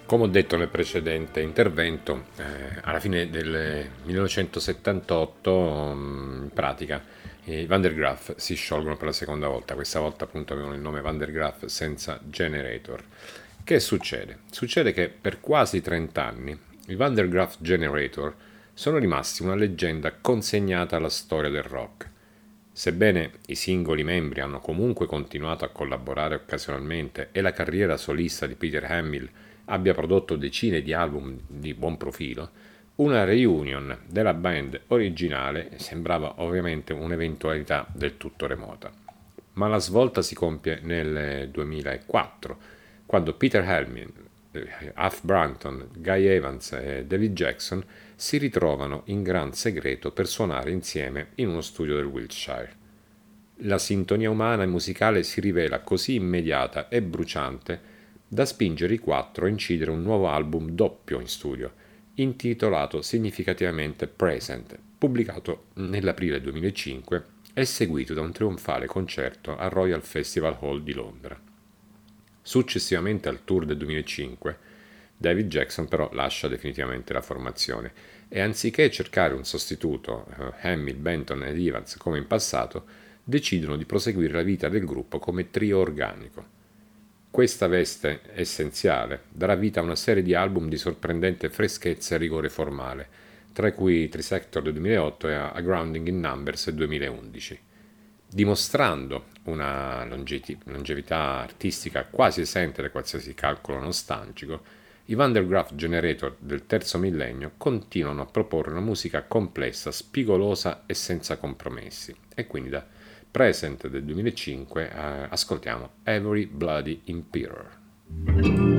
Come ho detto nel precedente intervento, alla fine del 1978, in pratica, i Van der Graaf si sciolgono per la seconda volta. Questa volta appunto avevano il nome Van der Graaf senza Generator. Che succede? Succede che per quasi 30 anni i Van der Graaf Generator sono rimasti una leggenda consegnata alla storia del rock. Sebbene i singoli membri hanno comunque continuato a collaborare occasionalmente e la carriera solista di Peter Hamill abbia prodotto decine di album di buon profilo, una reunion della band originale sembrava ovviamente un'eventualità del tutto remota. Ma la svolta si compie nel 2004, quando Peter Hamill, Huff Branton, Guy Evans e David Jackson si ritrovano in gran segreto per suonare insieme in uno studio del Wiltshire. La sintonia umana e musicale si rivela così immediata e bruciante da spingere i quattro a incidere un nuovo album doppio in studio, intitolato significativamente Present, pubblicato nell'aprile 2005 e seguito da un trionfale concerto al Royal Festival Hall di Londra. Successivamente al tour del 2005, David Jackson però lascia definitivamente la formazione e anziché cercare un sostituto, Hamill, Benton ed Evans come in passato, decidono di proseguire la vita del gruppo come trio organico. Questa veste essenziale darà vita a una serie di album di sorprendente freschezza e rigore formale, tra cui Trisector del 2008 e A Grounding in Numbers del 2011. Dimostrando una longevità artistica quasi esente da qualsiasi calcolo nostalgico, i Van der Graaf Generator del terzo millennio continuano a proporre una musica complessa, spigolosa e senza compromessi, e quindi da Present del 2005 ascoltiamo Every Bloody Emperor.